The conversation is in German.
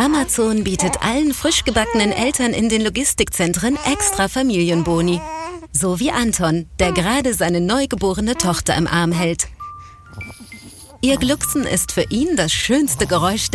Amazon bietet allen frisch gebackenen Eltern in den Logistikzentren extra Familienboni. So wie Anton, der gerade seine neugeborene Tochter im Arm hält. Ihr Glucksen ist für ihn das schönste Geräusch